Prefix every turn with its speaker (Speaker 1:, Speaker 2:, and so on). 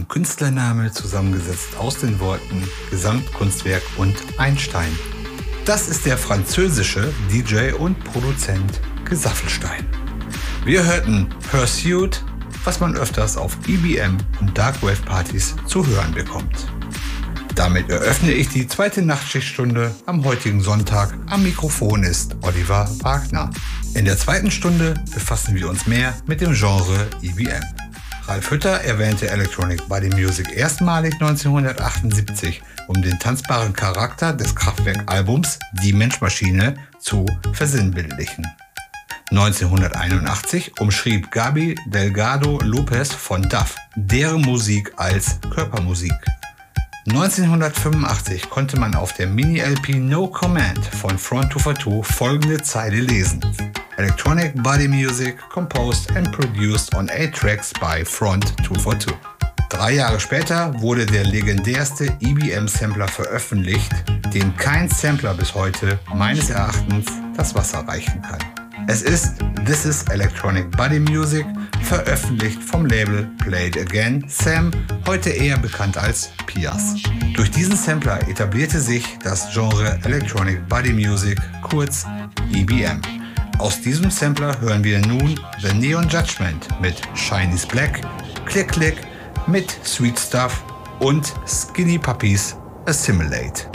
Speaker 1: ein Künstlername zusammengesetzt aus den Worten Gesamtkunstwerk und Einstein. Das ist der französische DJ und Produzent Gesaffelstein. Wir hörten Pursuit, was man öfters auf EBM und Darkwave-Partys zu hören bekommt. Damit eröffne ich die zweite Nachtschichtstunde am heutigen Sonntag. Am Mikrofon ist Oliver Wagner. In der zweiten Stunde befassen wir uns mehr mit dem Genre EBM. Ralf Hütter erwähnte Electronic Body Music erstmalig 1978, um den tanzbaren Charakter des Kraftwerk-Albums Die Mensch-Maschine zu versinnbildlichen. 1981 umschrieb Gaby Delgado Lopez von Duff deren Musik als Körpermusik. 1985 konnte man auf der Mini-LP No Command von Front 242 folgende Zeile lesen: Electronic Body Music composed and produced on 8 tracks by Front 242. 3 Jahre später wurde der legendärste EBM-Sampler veröffentlicht, dem kein Sampler bis heute meines Erachtens das Wasser reichen kann. Es ist This is Electronic Body Music, veröffentlicht vom Label Play It Again Sam, heute eher bekannt als Pias. Durch diesen Sampler etablierte sich das Genre Electronic Body Music, kurz EBM. Aus diesem Sampler hören wir nun The Neon Judgment mit Shiny's Black, Click Click mit Sweet Stuff und Skinny Puppies Assimilate.